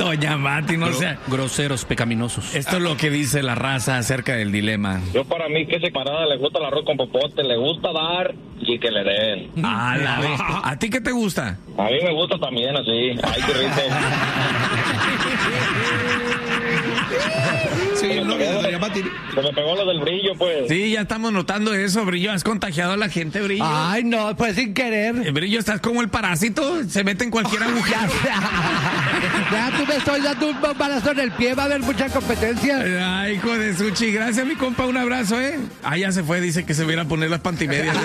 Doña Mati, no sea... Groseros, pecaminosos. Esto es lo que dice la raza acerca del dilema. Yo para mí que ese camarada le gusta el arroz con popote, le gusta dar y que le den. ¿A ti qué te gusta? A mí me gusta también así. Ay, qué rico. Sí, no, se me pegó lo del brillo, pues. Sí, ya estamos notando eso, Brillo. ¿Has contagiado a la gente, Brillo? Ay, no, pues sin querer. Brillo, estás como el parásito. Se mete en cualquier agujero. Ya tú me estoy dando un bombarazo en el pie. Va a haber mucha competencia. Ay, hijo de Suchi. Gracias, mi compa. Un abrazo, ¿eh? Ah, ya se fue. Dice que se viera a poner las pantimedias.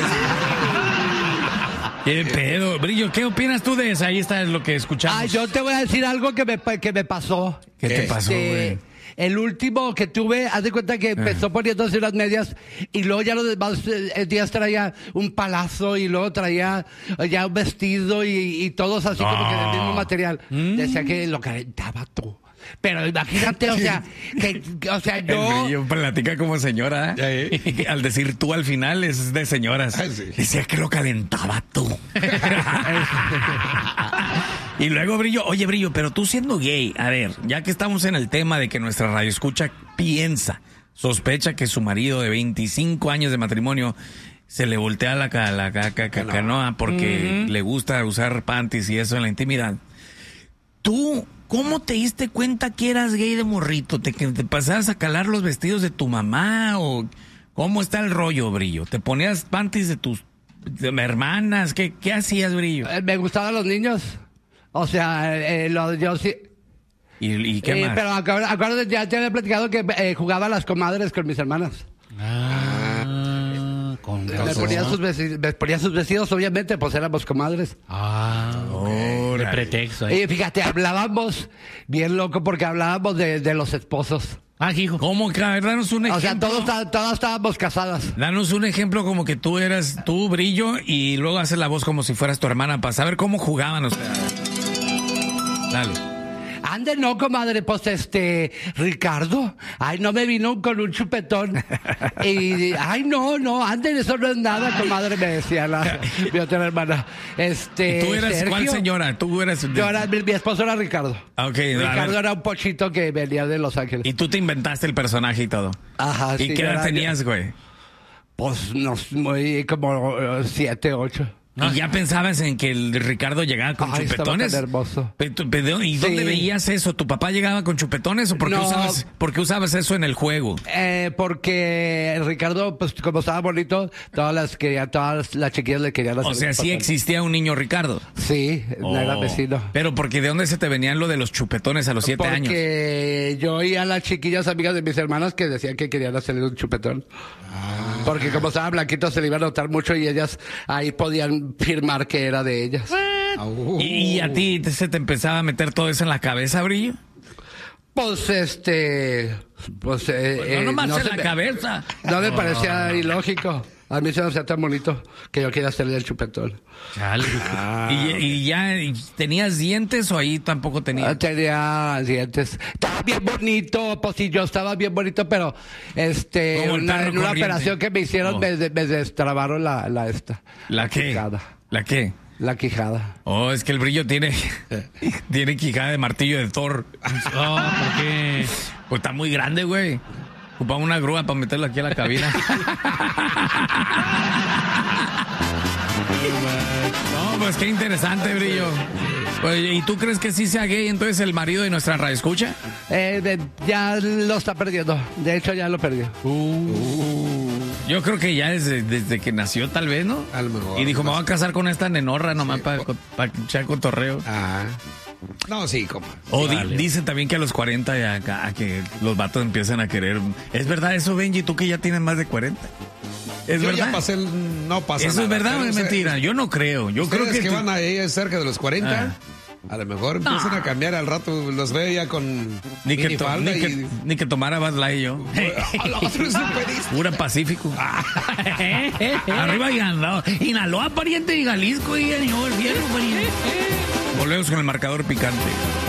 ¿Qué pedo? Brillo, ¿qué opinas tú de eso? Ahí está lo que escuchamos. Ay, yo te voy a decir algo que me pasó. ¿Qué te pasó, güey? El último que tuve, haz de cuenta que empezó poniéndose unas medias y luego ya los demás días traía un palazo y luego traía ya un vestido y todos así como que del mismo material. Decía que lo calentaba tú. Pero imagínate, o sea, yo... El Brillo platica como señora. Al decir tú al final es de señoras. Sí. Decía que lo calentaba tú. Y luego Brillo, oye Brillo, pero tú siendo gay, a ver, ya que estamos en el tema de que nuestra radioescucha sospecha que su marido de 25 años de matrimonio se le voltea la canoa porque le gusta usar panties y eso en la intimidad. ¿Tú cómo te diste cuenta que eras gay de morrito? ¿Que te pasabas a calar los vestidos de tu mamá o cómo está el rollo, Brillo? ¿Te ponías panties de tus hermanas? ¿Qué hacías, Brillo? Me gustaban los niños. O sea, yo sí. ¿Y qué más? Pero acuérdate, ya te había platicado que jugaba a las comadres con mis hermanas. Me ponía sus vestidos, obviamente, pues éramos comadres. De pretexto. Y fíjate, hablábamos bien loco porque hablábamos de los esposos. Hijo. ¿Cómo? Danos un ejemplo. O sea, todos estábamos casadas. Danos un ejemplo como que tú eras tú, Brillo, y luego haces la voz como si fueras tu hermana para saber cómo jugaban, o sea. Dale. Ande, no, comadre, pues Ricardo, ay, no me vino con un chupetón. Y, ay, no, ande, eso no es nada, comadre, me decía mi otra hermana. ¿Tú eras Sergio, cuál señora? Tú eras... mi esposo era Ricardo. Okay, Ricardo era un pochito que venía de Los Ángeles. Y tú te inventaste el personaje y todo. Ajá, ¿Y sí. qué edad tenías, güey? Pues, como 7, 8. ¿Y ya pensabas en que el Ricardo llegaba con chupetones? Estaba tan hermoso. ¿Y dónde veías eso? ¿Tu papá llegaba con chupetones o por qué usabas eso en el juego? Porque Ricardo, pues como estaba bonito, todas las chiquillas le querían hacer. O sea, sí existía un niño Ricardo. Sí, era vecino. Pero porque ¿de dónde se te venían lo de los chupetones a los 7 años? Porque yo oía a las chiquillas amigas de mis hermanas que decían que querían hacerle un chupetón. Porque como estaba blanquito se le iba a notar mucho y ellas ahí podían firmar que era de ellas. ¿Y a ti se te empezaba a meter todo eso en la cabeza, Brillo? Pues no nomás en la cabeza. No me parecía ilógico. A mí se me hacía tan bonito que yo quería hacerle el chupetón. Chale. ¿Y ya tenías dientes o ahí tampoco tenías? Tenía dientes. Estaba bien bonito, pues sí, yo estaba bien bonito, pero en una operación que me hicieron me destrabaron ¿La qué? quijada. ¿La qué? La quijada. Oh, es que el Brillo tiene quijada de martillo de Thor. ¿Por qué? Pues está muy grande, güey. Ocupaba una grúa para meterlo aquí a la cabina. No, pues qué interesante, Brillo. Oye, ¿y tú crees que sí sea gay entonces el marido de nuestra radioescucha? Ya lo está perdiendo. De hecho, ya lo perdió. Yo creo que ya desde que nació, tal vez, ¿no? A lo mejor. Y dijo, me voy a casar con esta nenorra nomás para echar cotorreo. No, sí, como. Dicen también que a los 40 ya que los vatos empiezan a querer. ¿Es verdad eso, Benji? ¿Tú que ya tienes más de 40? ¿Es verdad? Ya pasé no pasa ¿Eso nada, es verdad o es pero, mentira? Yo no creo. Yo creo que van ahí cerca de los 40. A lo mejor empiezan a cambiar al rato, los veo ya con ni que tomara Bad Light yo. Pura Pacífico. Arriba y andado. Sinaloa, pariente de Jalisco y el fierro, pariente. Volvemos con el marcador picante.